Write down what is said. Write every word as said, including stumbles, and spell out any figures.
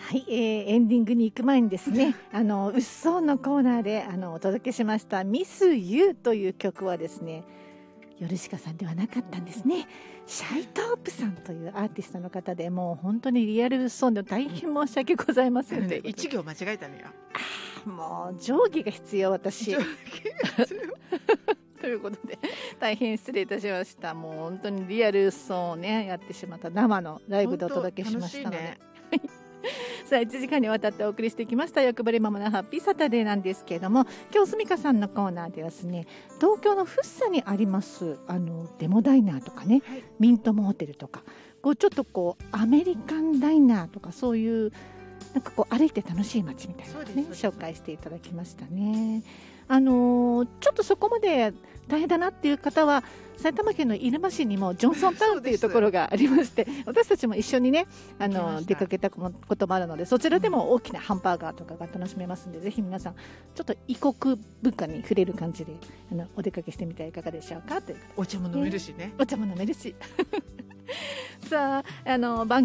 はい、えー、エンディングに行く前にですねあのうっそうのコーナーであのお届けしましたミスユーという曲はですね、ヨルシカさんではなかったんですね。シャイトープさんというアーティストの方で、もう本当にリアルうっそうで大変申し訳ございません、 ね、一行間違えたのよ。 あもう定規が必要私定規が必要ということで大変失礼いたしました。もう本当にリアルうっそうをねやってしまった生のライブでお届けしましたので、ね、さあいちじかんにわたってお送りしてきました欲張りママのハッピーサタデーなんですけれども、今日すみかさんのコーナーではですね、東京の福生にありますあのデモダイナーとかね、はい、ミントモーテルとか、こうちょっとこうアメリカンダイナーとか、そういうなんかこう歩いて楽しい街みたいなのをね紹介していただきましたね。あのー、ちょっとそこまで大変だなっていう方は埼玉県の入間市にもジョンソンタウンっていうところがありまして私たちも一緒にねあの出かけたこともあるので、そちらでも大きなハンバーガーとかが楽しめますので、うん、ぜひ皆さんちょっと異国文化に触れる感じであのお出かけしてみてはいかがでしょうかということで、ね、 お茶も飲めるしね。 お茶も飲めるしさあ、あの番